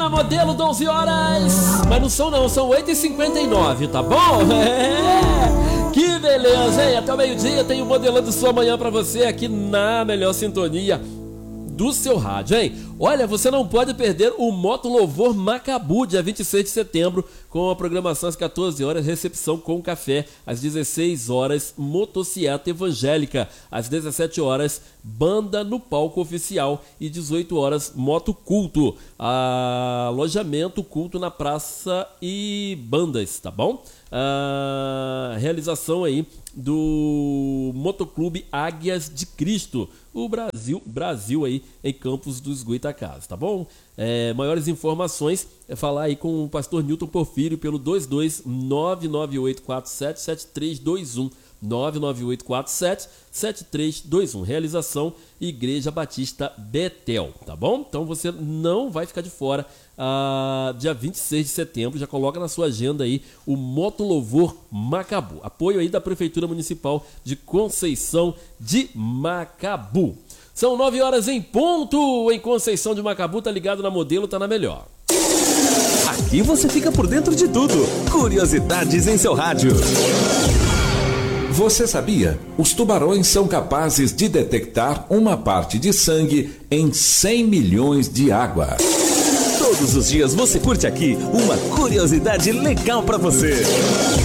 Modelo 12 horas, mas não são 8h59, tá bom? Que beleza, hein? Até o meio-dia tem o Modelando Sua Manhã pra você aqui na melhor sintonia do seu rádio, hein? Olha, você não pode perder o Moto Louvor Macabu, dia 26 de setembro, com a programação às 14 horas, recepção com café, às 16 horas, motociata evangélica, às 17 horas, banda no palco oficial e 18 horas, moto culto, alojamento culto na praça e bandas, tá bom? A realização aí do Motoclube Águias de Cristo, o Brasil aí em Campos dos Goytacazes, tá bom? Maiores informações é falar aí com o pastor Newton Porfírio pelo 22998477321 998477321. Realização Igreja Batista Betel, tá bom? Então você não vai ficar de fora. Dia 26 de setembro, já coloca na sua agenda aí o Moto Louvor Macabu. Apoio aí da Prefeitura Municipal de Conceição de Macabu. São 9 horas em ponto em Conceição de Macabu, tá ligado na Modelo, tá na melhor. Aqui você fica por dentro de tudo. Curiosidades em seu rádio. Você sabia? Os tubarões são capazes de detectar uma parte de sangue em 100 milhões de água. Todos os dias você curte aqui uma curiosidade legal pra você.